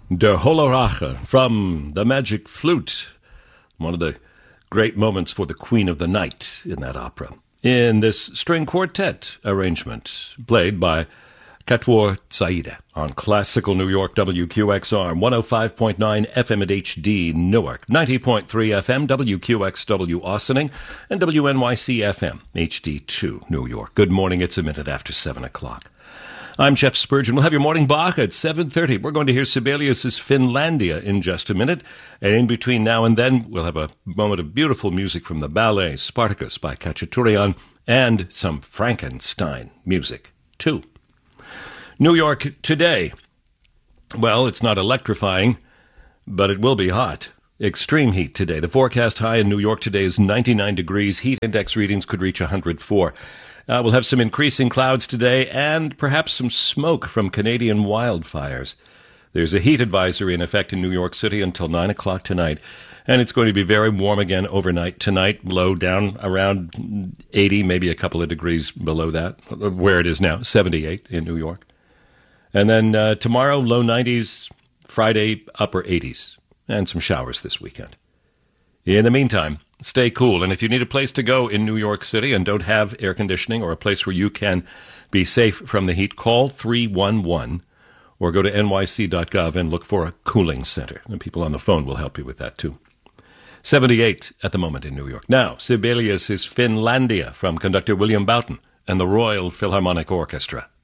Der Hollerache from The Magic Flute, one of the great moments for the Queen of the Night in that opera, in this string quartet arrangement played by Katwar Saida on Classical New York WQXR, 105.9 FM at HD Newark, 90.3 FM WQXW Austining, and WNYC FM HD2 New York. Good morning, it's a minute after 7 o'clock. I'm Jeff Spurgeon. We'll have your morning Bach at 7:30. We're going to hear Sibelius' Finlandia in just a minute. And in between now and then, we'll have a moment of beautiful music from the ballet Spartacus by Khachaturian and some Frankenstein music, too. New York today. Well, it's not electrifying, but it will be hot. Extreme heat today. The forecast high in New York today is 99 degrees. Heat index readings could reach 104. We'll have some increasing clouds today and perhaps some smoke from Canadian wildfires. There's a heat advisory in effect in New York City until 9 o'clock tonight, and it's going to be very warm again overnight. Tonight, low down around 80, maybe a couple of degrees below that, where it is now, 78 in New York. And then tomorrow, low 90s, Friday, upper 80s, and some showers this weekend. In the meantime, stay cool, and if you need a place to go in New York City and don't have air conditioning or a place where you can be safe from the heat, call 311 or go to nyc.gov and look for a cooling center. And people on the phone will help you with that, too. 78 at the moment in New York. Now, Sibelius' Finlandia from conductor William Boughton and the Royal Philharmonic Orchestra.